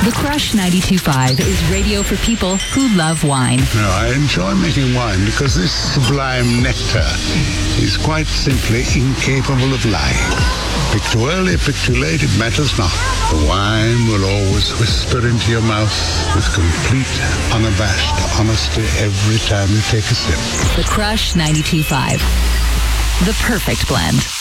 The Crush 92.5 is radio for people who love wine. No, I enjoy making wine because this sublime nectar is quite simply incapable of lying. Picture early, picture late, it matters not. The wine will always whisper into your mouth with complete, unabashed honesty every time you take a sip. The Crush 92.5. The perfect blend.